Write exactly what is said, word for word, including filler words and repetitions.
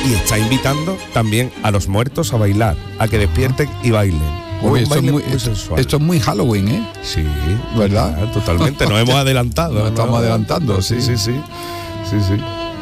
y está invitando también a los muertos a bailar, a que despierten y bailen. Uy, esto, es muy, muy esto, esto es muy Halloween, ¿eh? Sí, ¿verdad? Claro, totalmente, nos hemos adelantado. Nos estamos ¿no? adelantando, sí. Sí, sí, sí. sí, sí.